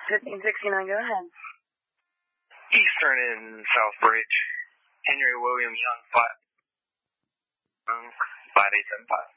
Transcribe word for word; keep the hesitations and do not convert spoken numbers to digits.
fifteen sixty-nine, go ahead. Eastern in Southbridge. Henry William Young, flat. Young, five eight seven five.